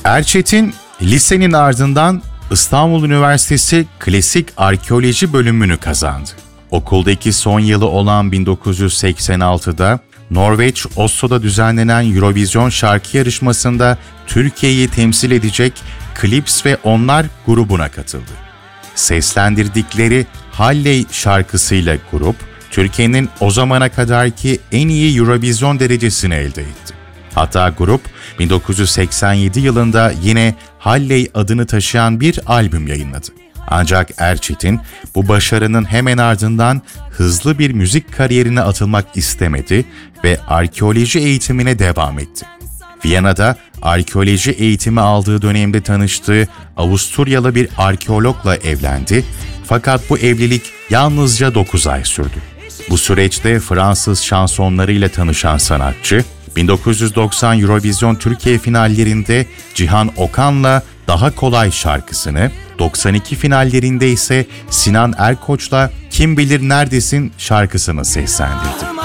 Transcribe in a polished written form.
Erçetin, lisenin ardından İstanbul Üniversitesi Klasik Arkeoloji bölümünü kazandı. Okuldaki son yılı olan 1986'da Norveç Oslo'da düzenlenen Eurovision şarkı yarışmasında Türkiye'yi temsil edecek Clips ve Onlar grubuna katıldı. Seslendirdikleri Halley şarkısıyla grup, Türkiye'nin o zamana kadarki en iyi Eurovision derecesini elde etti. Hatta grup 1987 yılında yine Halley adını taşıyan bir albüm yayınladı. Ancak Erçetin bu başarının hemen ardından hızlı bir müzik kariyerine atılmak istemedi ve arkeoloji eğitimine devam etti. Viyana'da arkeoloji eğitimi aldığı dönemde tanıştığı Avusturyalı bir arkeologla evlendi, fakat bu evlilik yalnızca 9 ay sürdü. Bu süreçte Fransız şansonlarıyla tanışan sanatçı, 1990 Eurovision Türkiye finallerinde Cihan Okan'la Daha Kolay şarkısını, 92 finallerinde ise Sinan Erkoç'la Kim Bilir Neredesin şarkısını seslendirdi.